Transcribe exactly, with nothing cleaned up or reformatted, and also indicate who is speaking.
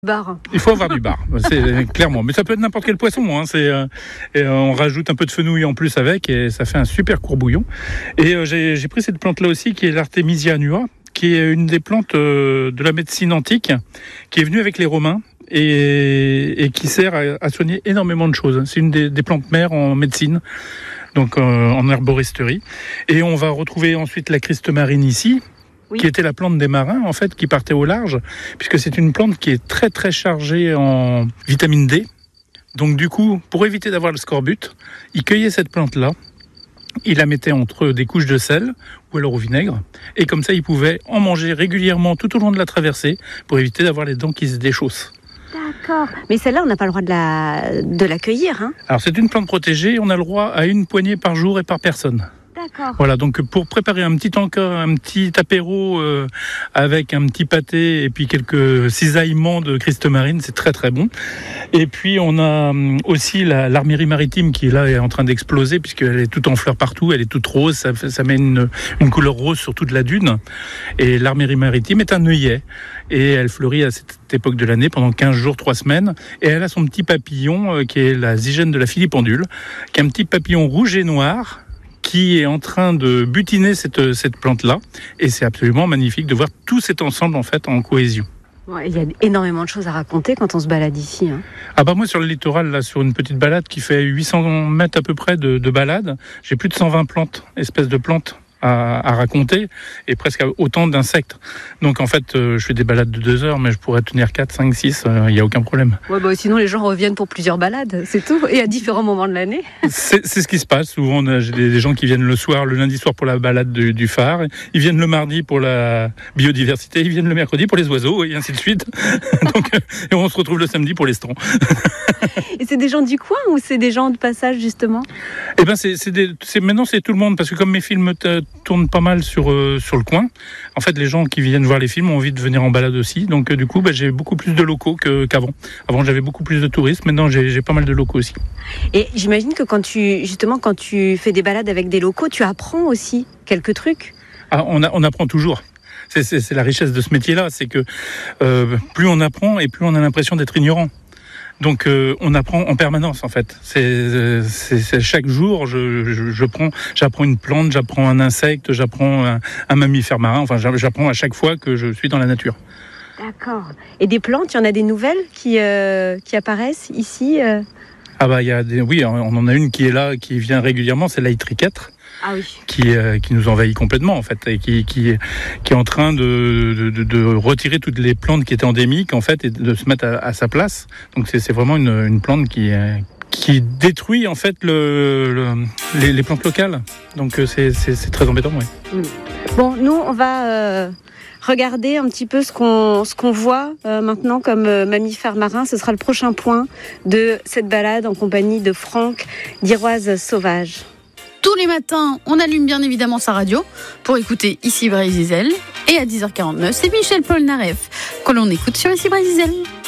Speaker 1: Bar.
Speaker 2: Il faut avoir du bar, c'est clairement. Mais ça peut être n'importe quel poisson. Hein. C'est, euh, et on rajoute un peu de fenouil en plus avec et ça fait un super courbouillon. Et euh, j'ai, j'ai pris cette plante-là aussi qui est l'Artemisia annua, qui est une des plantes euh, de la médecine antique, qui est venue avec les Romains et, et qui sert à, à soigner énormément de choses. C'est une des, des plantes mères en médecine, donc euh, en herboristerie. Et on va retrouver ensuite la Christemarine ici. Oui. Qui était la plante des marins, en fait, qui partait au large, puisque c'est une plante qui est très très chargée en vitamine D. Donc du coup, pour éviter d'avoir le scorbut, ils cueillaient cette plante-là, ils la mettaient entre des couches de sel, ou alors au vinaigre, et comme ça, ils pouvaient en manger régulièrement tout au long de la traversée, pour éviter d'avoir les dents qui se déchaussent.
Speaker 1: D'accord, mais celle-là, on n'a pas le droit de la, de la cueillir, hein ?
Speaker 2: Alors c'est une plante protégée, on a le droit à une poignée par jour et par personne.
Speaker 1: D'accord.
Speaker 2: Voilà, donc pour préparer un petit encore un petit apéro euh, avec un petit pâté et puis quelques cisaillements de Christemarine, c'est très très bon. Et puis on a aussi la, l'armérie maritime qui là est en train d'exploser puisqu'elle est toute en fleurs partout, elle est toute rose, ça, ça met une, une couleur rose sur toute la dune. Et l'armérie maritime est un œillet et elle fleurit à cette époque de l'année pendant quinze jours, trois semaines. Et elle a son petit papillon euh, qui est la zygène de la filipendule, qui est un petit papillon rouge et noir qui est en train de butiner cette, cette plante-là. Et c'est absolument magnifique de voir tout cet ensemble, en fait, en cohésion.
Speaker 1: Ouais, il y a énormément de choses à raconter quand on se balade ici. Hein.
Speaker 2: Ah bah moi, sur le littoral, là, sur une petite balade qui fait huit cents mètres à peu près de, de balade, j'ai plus de cent vingt plantes, espèces de plantes à, à raconter, et presque autant d'insectes. Donc en fait, euh, je fais des balades de deux heures, mais je pourrais tenir quatre, cinq, six, il n'y a aucun problème.
Speaker 1: Ouais, bah, sinon, les gens reviennent pour plusieurs balades, c'est tout, et à différents moments de l'année.
Speaker 2: C'est, c'est ce qui se passe. Souvent, on a, j'ai des, des gens qui viennent le soir, le lundi soir pour la balade du, du phare, ils viennent le mardi pour la biodiversité, ils viennent le mercredi pour les oiseaux, et ainsi de suite. Donc, et on se retrouve le samedi pour les stans.
Speaker 1: Et c'est des gens du coin ou c'est des gens de passage, justement ?
Speaker 2: Eh ben, c'est, c'est, des, c'est maintenant c'est tout le monde, parce que comme mes films t- tournent pas mal sur euh, sur le coin, en fait, les gens qui viennent voir les films ont envie de venir en balade aussi. Donc, euh, du coup, bah, j'ai beaucoup plus de locaux que, qu'avant. Avant, j'avais beaucoup plus de touristes. Maintenant, j'ai, j'ai pas mal de locaux aussi.
Speaker 1: Et j'imagine que quand tu justement quand tu fais des balades avec des locaux, tu apprends aussi quelques trucs.
Speaker 2: Ah, on, a, on apprend toujours. C'est, c'est, c'est la richesse de ce métier-là, c'est que euh, plus on apprend et plus on a l'impression d'être ignorant. Donc euh, on apprend en permanence en fait. C'est, c'est, c'est chaque jour, je, je, je prends, j'apprends une plante, j'apprends un insecte, j'apprends un, un mammifère marin. Enfin, j'apprends à chaque fois que je suis dans la nature.
Speaker 1: D'accord. Et des plantes, il y en a des nouvelles qui euh, qui apparaissent ici. Euh...
Speaker 2: Ah bah il y a des, oui, on en a une qui est là, qui vient régulièrement, c'est l'Aïtriquêtre.
Speaker 1: Ah oui.
Speaker 2: Qui, euh, qui nous envahit complètement en fait et qui, qui, qui est en train de, de, de retirer toutes les plantes qui étaient endémiques en fait et de se mettre à, à sa place. Donc c'est, c'est vraiment une, une plante qui, qui détruit en fait le, le, les, les plantes locales. Donc c'est, c'est, c'est très embêtant. Ouais.
Speaker 1: Mmh. Bon, nous on va euh, regarder un petit peu ce qu'on, ce qu'on voit euh, maintenant comme euh, mammifère marin. Ce sera le prochain point de cette balade en compagnie de Franck d'Iroise Sauvage.
Speaker 3: Tous les matins, on allume bien évidemment sa radio pour écouter Ici Brésil. Et à dix heures quarante-neuf, c'est Michel Polnareff que l'on écoute sur Ici Brésil.